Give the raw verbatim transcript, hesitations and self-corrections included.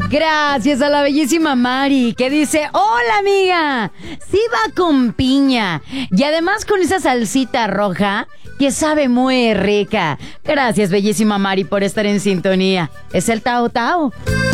Gracias a la bellísima Mari, que dice: hola amiga, sí va con piña y además con esa salsita roja que sabe muy rica. Gracias bellísima Mari por estar en sintonía. Es el Tao Tao.